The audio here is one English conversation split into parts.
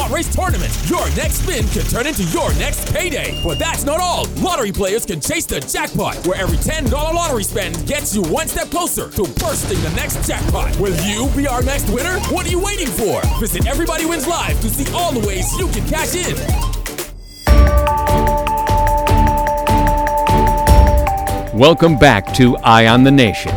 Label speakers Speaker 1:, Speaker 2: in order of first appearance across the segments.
Speaker 1: Race Tournament. Your next spin could turn into your next payday. But that's not all. Lottery players can chase the jackpot, where every $10 lottery spend gets you one step closer to bursting the next jackpot. Will you be our next winner? What are you waiting for? Visit Everybody Wins Live to see all the ways you can cash in.
Speaker 2: Welcome back to Eye on the Nation.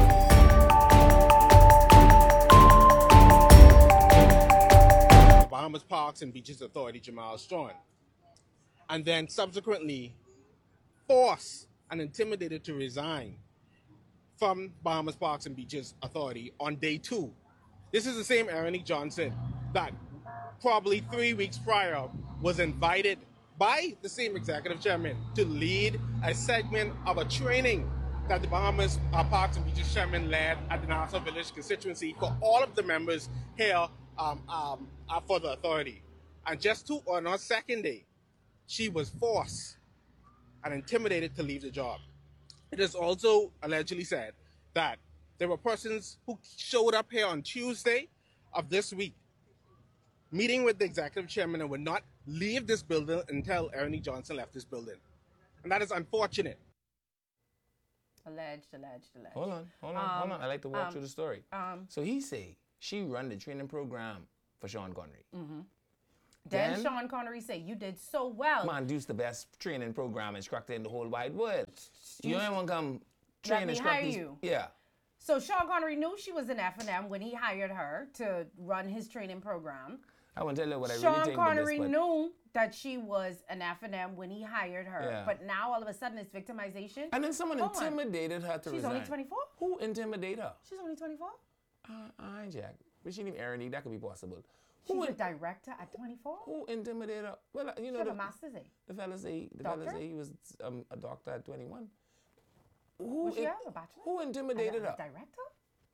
Speaker 3: Bahamas Parks and Beaches Authority Jamal Strawn, and then subsequently forced and intimidated to resign from Bahamas Parks and Beaches Authority on day 2. This is the same Ernie Johnson that probably 3 weeks prior was invited by the same executive chairman to lead a segment of a training that the Bahamas Parks and Beaches chairman led at the Nassau Village constituency for all of the members here for the authority. And just on her second day, she was forced and intimidated to leave the job. It is also allegedly said that there were persons who showed up here on Tuesday of this week, meeting with the executive chairman, and would not leave this building until Ernie Johnson left this building. And that is unfortunate.
Speaker 4: Alleged.
Speaker 5: Hold on. I like to walk through the story. So he say she run the training program for Sean Connery.
Speaker 4: Mm-hmm. Then Sean Connery say, you did so well.
Speaker 5: Man, this the best training program instructor in the whole wide world. You ain't want to come train instruct these. You. Yeah.
Speaker 4: So Sean Connery knew she was an F&M when he hired her to run his training program.
Speaker 5: I want to tell you what I really
Speaker 4: think.
Speaker 5: Sean
Speaker 4: Connery knew that she was an F&M when he hired her. Yeah. But now all of a sudden it's victimization.
Speaker 5: And then someone intimidated her to resign.
Speaker 4: She's only 24?
Speaker 5: Who intimidated her?
Speaker 4: She's only 24?
Speaker 5: Jack. But she didn't Ernie. That could be possible.
Speaker 4: She's a director at 24?
Speaker 5: Who intimidated her? Well, you know,
Speaker 4: the master's A.
Speaker 5: The fella say he was a doctor at 21.
Speaker 4: Was she a bachelor?
Speaker 5: Who intimidated her?
Speaker 4: Director?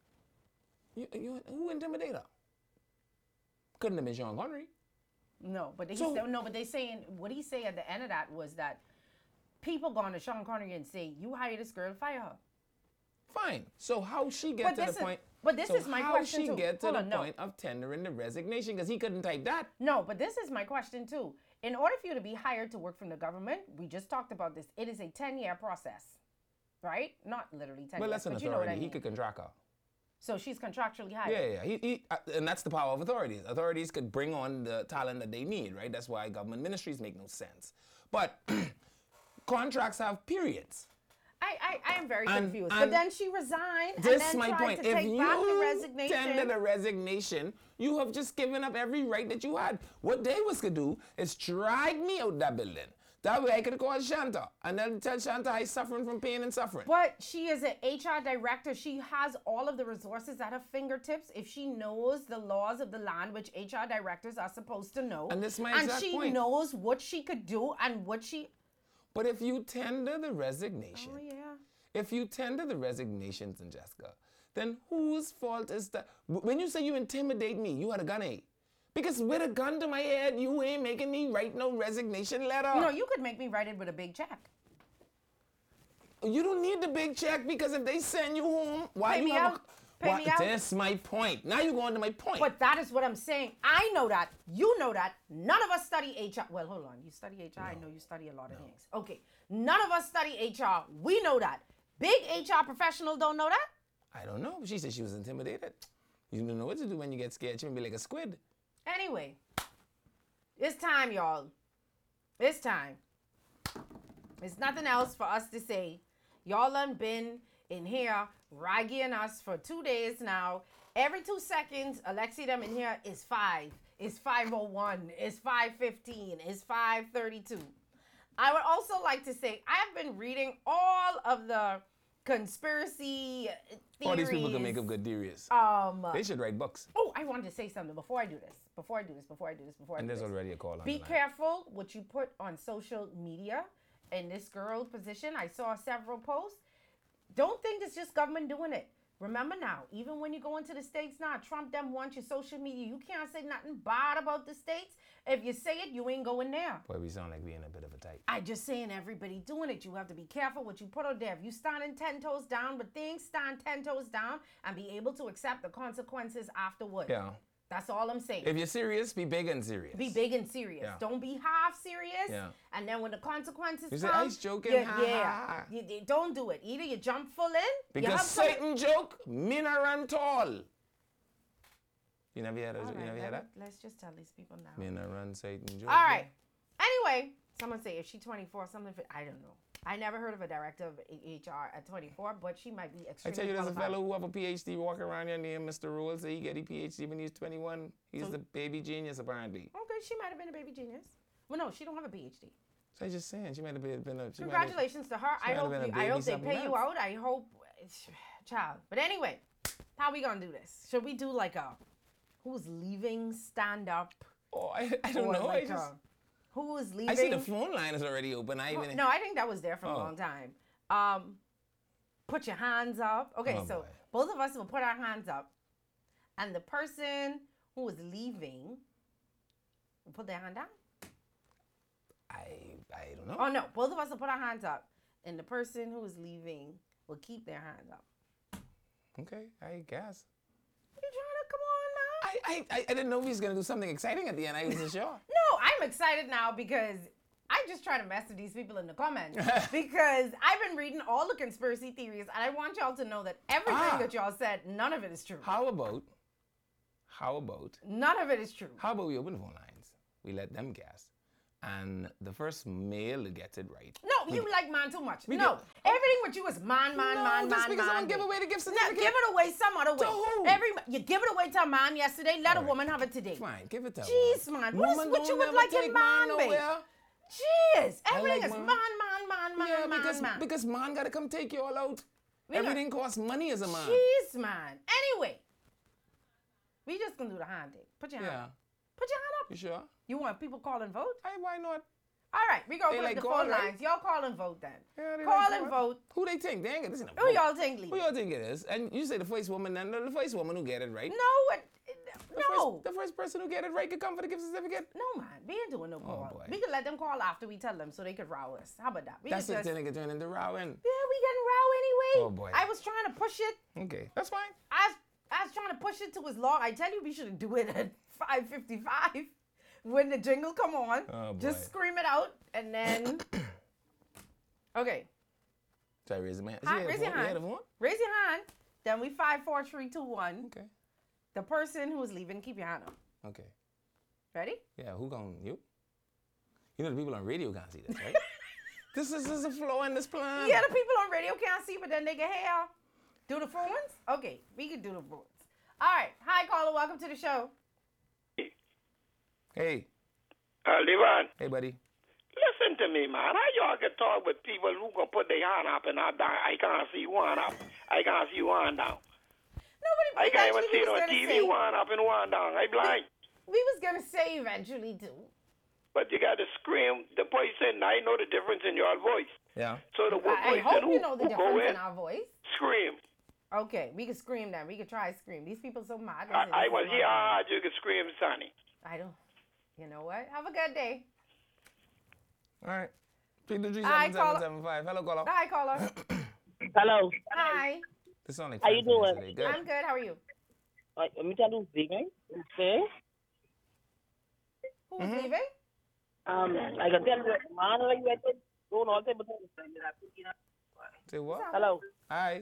Speaker 5: Who intimidated her? Couldn't have been Sean Connery.
Speaker 4: No, but they saying what he say at the end of that was that people gone to Sean Connery and say, you hired this girl, fire her.
Speaker 5: Fine. So how she get to the point?
Speaker 4: But this is my question too.
Speaker 5: How she get to the point of tendering the resignation? Because he couldn't type that.
Speaker 4: No, but this is my question too. In order for you to be hired to work from the government, we just talked about this. It is a 10-year process, right? Not literally 10 years.
Speaker 5: Well, that's an authority. You know what I mean. He could contract her.
Speaker 4: So she's contractually hired.
Speaker 5: Yeah. And that's the power of authorities. Authorities could bring on the talent that they need, right? That's why government ministries make no sense. But contracts have periods.
Speaker 4: I am very confused. But then she resigned and
Speaker 5: then
Speaker 4: tried to take back the resignation.
Speaker 5: If you tender the resignation, you have just given up every right that you had. What they was going to do is drag me out that building. That way I could call Shanta and then tell Shanta I'm suffering from pain and suffering.
Speaker 4: But she is an HR director. She has all of the resources at her fingertips if she knows the laws of the land, which HR directors are supposed to know.
Speaker 5: And this is my exact point.
Speaker 4: And she knows what she could do and what she...
Speaker 5: But if you tender the resignation...
Speaker 4: Oh, yeah.
Speaker 5: If you tender the resignation, Jessica, then whose fault is that? When you say you intimidate me, you had a gun, eh? Because with a gun to my head, you ain't making me write no resignation letter.
Speaker 4: No, you could make me write it with a big check.
Speaker 5: You don't need the big check because if they send you home, why
Speaker 4: Pay
Speaker 5: you
Speaker 4: me
Speaker 5: have
Speaker 4: out. Pay me out.
Speaker 5: That's my point. Now you're going to my point.
Speaker 4: But that is what I'm saying. I know that. You know that. None of us study HR. Well, hold on. You study HR? No. I know you study a lot of things. Okay. None of us study HR. We know that. Big HR professional don't know that?
Speaker 5: I don't know. She said she was intimidated. You don't know what to do when you get scared. You're going to be like a squid.
Speaker 4: Anyway, it's time, y'all. It's time. There's nothing else for us to say. Y'all done been in here ragging us for 2 days now. Every 2 seconds, Alexi them in here is 5. It's 5:01. It's 5:15. It's 5:32. I would also like to say I have been reading all of the conspiracy theories.
Speaker 5: All these people can make up good theories. They should write books.
Speaker 4: Oh, I wanted to say something before I do this.
Speaker 5: And there's already a call on.
Speaker 4: Be careful what you put on social media. In this girl's position, I saw several posts. Don't think it's just government doing it. Remember now, even when you go into the States now, Trump them wants your social media. You can't say nothing bad about the States. If you say it, you ain't going there.
Speaker 5: Boy, we sound like we in a bit of a tight.
Speaker 4: I just saying everybody doing it. You have to be careful what you put out there. If you standing 10 toes down, but things stand 10 toes down and be able to accept the consequences afterward.
Speaker 5: Yeah.
Speaker 4: That's all I'm saying.
Speaker 5: If you're serious, be big and serious.
Speaker 4: Be big and serious.
Speaker 5: Yeah.
Speaker 4: Don't be half serious.
Speaker 5: Yeah.
Speaker 4: And then when the consequences
Speaker 5: You
Speaker 4: come,
Speaker 5: say, "I's joking,
Speaker 4: you-
Speaker 5: ha, ha,
Speaker 4: yeah,
Speaker 5: ha."
Speaker 4: you don't do it. Either you jump full in, you
Speaker 5: Because
Speaker 4: have some-
Speaker 5: Satan joke, me not run tall. You never hear that?
Speaker 4: All
Speaker 5: You
Speaker 4: right,
Speaker 5: never hear that?
Speaker 4: let's just tell these people now.
Speaker 5: Me not run Satan joke.
Speaker 4: All right. Anyway, someone say if she's 24, something. I don't know. I never heard of a director of HR at 24, but she might be
Speaker 5: I
Speaker 4: extremely
Speaker 5: tell you, there's a
Speaker 4: qualified.
Speaker 5: fellow who have a PhD walking around here named Mr. Rolls. He get a PhD when he's 21. He's the baby genius, apparently.
Speaker 4: Okay, she might have been a baby genius. Well, no, she don't have a PhD.
Speaker 5: So I'm just saying, she might have been a... she might have-
Speaker 4: Congratulations to her. I
Speaker 5: might have
Speaker 4: hope
Speaker 5: been a
Speaker 4: I
Speaker 5: baby
Speaker 4: hope they
Speaker 5: something
Speaker 4: pay you
Speaker 5: else.
Speaker 4: out. I hope, child. But anyway, how we gonna do this? Should we do like a who's leaving stand up?
Speaker 5: Oh, I don't
Speaker 4: or
Speaker 5: know.
Speaker 4: like
Speaker 5: I just...
Speaker 4: who is leaving?
Speaker 5: I see the phone line is already open. I even...
Speaker 4: No, I think that was there for a
Speaker 5: Oh.
Speaker 4: long time. Put your hands up. Okay,
Speaker 5: Oh,
Speaker 4: so
Speaker 5: boy.
Speaker 4: both of us will put our hands up, and the person who is leaving will put their hand down.
Speaker 5: I don't know.
Speaker 4: Oh no, both of us will put our hands up, and the person who is leaving will keep their hands up.
Speaker 5: Okay, I guess.
Speaker 4: You trying to come on now?
Speaker 5: I didn't know he was going to do something exciting at the end. I wasn't sure.
Speaker 4: No, I'm excited now because I just try to mess with these people in the comments because I've been reading all the conspiracy theories, and I want y'all to know that everything that y'all said, none of it is true.
Speaker 5: How about
Speaker 4: None of it is true.
Speaker 5: How about we open the phone lines? We let them guess. And the first male that gets it right.
Speaker 4: No, you like man too much.
Speaker 5: We
Speaker 4: No,
Speaker 5: do-
Speaker 4: everything with you is man,
Speaker 5: just because I don't give away the gift
Speaker 4: No,
Speaker 5: certificate.
Speaker 4: give it away some other way.
Speaker 5: who?
Speaker 4: You give it away to a man yesterday, let a woman have it today.
Speaker 5: Fine, give it to her.
Speaker 4: Jeez, man. What
Speaker 5: Woman
Speaker 4: you
Speaker 5: don't
Speaker 4: would
Speaker 5: never
Speaker 4: like
Speaker 5: take
Speaker 4: in man, babe?
Speaker 5: nowhere.
Speaker 4: Jeez, everything
Speaker 5: like
Speaker 4: is
Speaker 5: man.
Speaker 4: man,
Speaker 5: Yeah,
Speaker 4: man.
Speaker 5: because man got to come take you all out.
Speaker 4: know-
Speaker 5: Everything costs money as a man.
Speaker 4: Jeez, man. Anyway, we just gonna do the hand thing. Put your hand
Speaker 5: Yeah.
Speaker 4: up. Put your hand up.
Speaker 5: You sure?
Speaker 4: You want people call and vote?
Speaker 5: Why not?
Speaker 4: All right, we gonna
Speaker 5: They
Speaker 4: put
Speaker 5: like
Speaker 4: the
Speaker 5: God,
Speaker 4: phone
Speaker 5: right?
Speaker 4: lines. Y'all call and vote then.
Speaker 5: Yeah, they
Speaker 4: Call
Speaker 5: like
Speaker 4: and
Speaker 5: God.
Speaker 4: vote.
Speaker 5: Who they think? They ain't get this in a
Speaker 4: Who
Speaker 5: vote.
Speaker 4: y'all think leave?
Speaker 5: Who y'all think it is? And you say the first woman, then the first woman who get it right.
Speaker 4: No,
Speaker 5: The first person who get it right could come for the gift certificate.
Speaker 4: No, man. We ain't doing no call.
Speaker 5: boy.
Speaker 4: We could let them call after we tell them so they could row us. How about that? We
Speaker 5: That's
Speaker 4: could
Speaker 5: the
Speaker 4: just,
Speaker 5: thing that turn into rowing.
Speaker 4: yeah, we getting row anyway.
Speaker 5: Oh, boy.
Speaker 4: I was trying to push it.
Speaker 5: Okay, that's fine.
Speaker 4: I was trying to push it to his law. I tell you, we should do it at 5:55 when the jingle come on.
Speaker 5: Oh, boy.
Speaker 4: Just scream it out and then. Okay.
Speaker 5: So I raise my hand.
Speaker 4: Hi, raise your
Speaker 5: You had
Speaker 4: hand.
Speaker 5: a phone?
Speaker 4: Raise your hand. Then we 5, 4, 3, 2, 1.
Speaker 5: Okay.
Speaker 4: The person who is leaving, keep your hand up.
Speaker 5: Okay.
Speaker 4: Ready?
Speaker 5: Yeah, who gonna you? You know the people on radio can't see this, right? This is a flaw in this plan.
Speaker 4: Yeah, the people on radio can't see, but then they can hear. Do the phones? Okay, we can do the phones. All right. Hi, caller. Welcome to the show.
Speaker 5: Hey,
Speaker 6: Levan,
Speaker 5: hey, buddy.
Speaker 6: listen to me, man. How y'all can talk with people who can put their hand up and I can't see one up. I can't see one down.
Speaker 4: Nobody.
Speaker 6: I can't even
Speaker 4: eventually
Speaker 6: see it
Speaker 4: we was
Speaker 6: on
Speaker 4: gonna
Speaker 6: TV,
Speaker 4: say-
Speaker 6: one up and one down. I blind.
Speaker 4: We was gonna say eventually too.
Speaker 6: But you got to scream. The person, I know the difference in your voice.
Speaker 5: Yeah.
Speaker 6: So the
Speaker 4: I
Speaker 6: person
Speaker 4: hope
Speaker 6: who,
Speaker 4: you know the
Speaker 6: who go
Speaker 4: difference
Speaker 6: in,
Speaker 4: in our voice.
Speaker 6: scream.
Speaker 4: Okay, we can scream then. We can try scream. These people so mad.
Speaker 6: I was here hard, you could scream, Sonny.
Speaker 4: I don't. You know what? Have a good day.
Speaker 5: All right. 323
Speaker 4: Hi, caller.
Speaker 5: 7775. Hello, caller.
Speaker 4: Hi, caller.
Speaker 7: Hello.
Speaker 4: Hi.
Speaker 5: This sounds like
Speaker 7: How you
Speaker 5: 5 minutes
Speaker 7: doing?
Speaker 5: today. Good.
Speaker 4: I'm good. How are you?
Speaker 7: Let me tell you something. Okay.
Speaker 4: Who's leaving?
Speaker 7: I can tell you, man, like you said, don't all time.
Speaker 5: Say what?
Speaker 7: Hello.
Speaker 5: Hi.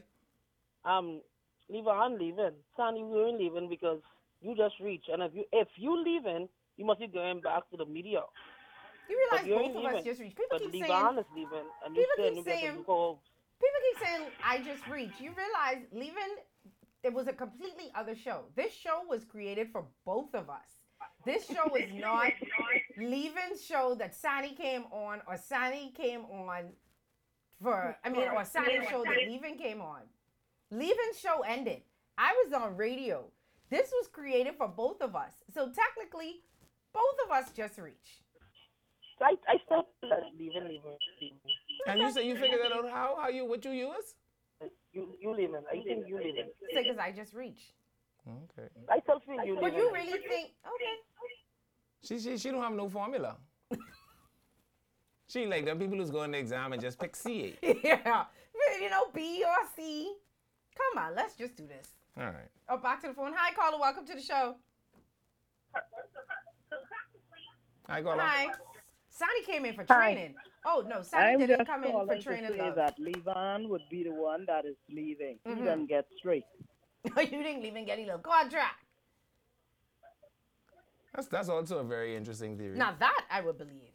Speaker 7: Leaving. Son, you ain't leaving because you just reached, and if you leaving, you must be going back to the media.
Speaker 4: You realize
Speaker 7: But you
Speaker 4: both
Speaker 7: ain't
Speaker 4: of us
Speaker 7: leaving.
Speaker 4: just reached. People
Speaker 7: But
Speaker 4: keep
Speaker 7: Levan
Speaker 4: saying.
Speaker 7: is leaving, and you
Speaker 4: People
Speaker 7: said
Speaker 4: keep
Speaker 7: you get
Speaker 4: saying-
Speaker 7: to go.
Speaker 4: People keep saying I just reached. You realize leaving. It was a completely other show. This show was created for both of us. This show is not Leaving's show that Sani came on, or Sani came on or Sani's show that Leaving came on. Leaving's show ended. I was on radio. This was created for both of us. So technically, both of us just reached.
Speaker 7: I still leaving.
Speaker 5: And you say you figured that out how? What you use?
Speaker 7: You leaving. I think you leaving.
Speaker 4: Because I just reached.
Speaker 5: Okay.
Speaker 7: I still feel you
Speaker 4: But
Speaker 7: leaving.
Speaker 4: you really think, okay.
Speaker 5: She don't have no formula. She ain't like them people who's going to exam and just pick C.
Speaker 4: Yeah. You know, B or C. Come on, let's just do this.
Speaker 5: All right.
Speaker 4: Oh, back to the phone. Hi, caller. Welcome to the show.
Speaker 5: Hi, caller.
Speaker 4: Hi. Sonny came in for
Speaker 7: Hi.
Speaker 4: training. Oh, no, Sonny
Speaker 7: I'm
Speaker 4: didn't
Speaker 7: just
Speaker 4: come in for
Speaker 7: calling to
Speaker 4: training,
Speaker 7: say
Speaker 4: love.
Speaker 7: that Levan would be the one that is leaving.
Speaker 4: Mm-hmm.
Speaker 7: He doesn't get straight.
Speaker 4: You didn't even get a little contract.
Speaker 5: That's also a very interesting theory.
Speaker 4: Now that I would believe.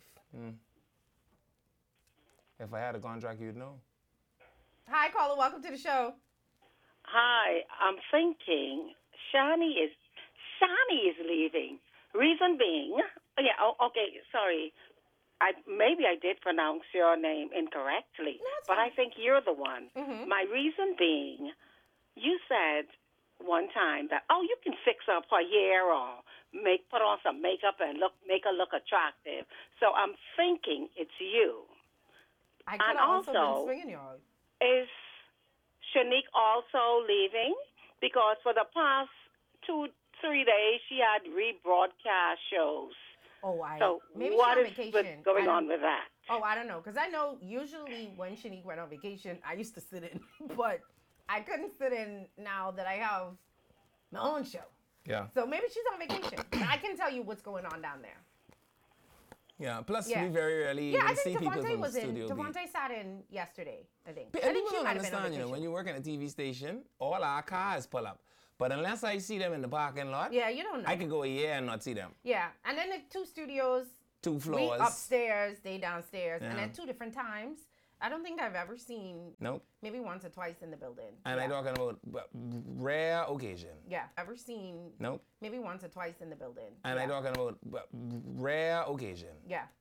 Speaker 5: If I had a contract, you'd know.
Speaker 4: Hi, caller. Welcome to the show.
Speaker 8: Hi, I'm thinking Shani is leaving. Reason being, okay, sorry. Maybe I did pronounce your name incorrectly, but I think you're the one.
Speaker 4: Mm-hmm.
Speaker 8: My reason being, you said one time that, you can fix up her hair or put on some makeup and make her look attractive. So I'm thinking it's you.
Speaker 4: I could have also been swinging y'all.
Speaker 8: Is Shanique also leaving? Because for the past 2-3 days, she had rebroadcast shows. So
Speaker 4: maybe
Speaker 8: what
Speaker 4: she's on
Speaker 8: is
Speaker 4: vacation.
Speaker 8: going on with that?
Speaker 4: Oh, I don't know. Because I know usually when Shanique went on vacation, I used to sit in. But I couldn't sit in now that I have my own show.
Speaker 5: Yeah.
Speaker 4: So maybe she's on vacation. But I can tell you what's going on down there.
Speaker 5: Yeah. Plus,
Speaker 4: Yeah.
Speaker 5: we very rarely
Speaker 4: Yeah, I
Speaker 5: even see
Speaker 4: think
Speaker 5: people
Speaker 4: Devontae
Speaker 5: from
Speaker 4: was in.
Speaker 5: Studio B.
Speaker 4: Devontae sat in yesterday, I think.
Speaker 5: And
Speaker 4: I think
Speaker 5: people
Speaker 4: she
Speaker 5: don't
Speaker 4: might have been on
Speaker 5: understand,
Speaker 4: vacation.
Speaker 5: when you work in a TV station, all our cars pull up. But unless I see them in the parking lot,
Speaker 4: Yeah, you don't know.
Speaker 5: I could go a year and not see them.
Speaker 4: Yeah, and then the 2 studios.
Speaker 5: 2
Speaker 4: We
Speaker 5: floors.
Speaker 4: upstairs, they downstairs, and
Speaker 5: Yeah.
Speaker 4: at 2 different times. I don't think I've ever seen.
Speaker 5: Nope.
Speaker 4: Maybe once or twice in the building.
Speaker 5: And
Speaker 4: yeah.
Speaker 5: I'm talking about rare occasion.
Speaker 4: Yeah, ever seen.
Speaker 5: Nope.
Speaker 4: Maybe once or twice in the building.
Speaker 5: And
Speaker 4: yeah.
Speaker 5: I'm talking about rare occasion.
Speaker 4: Yeah,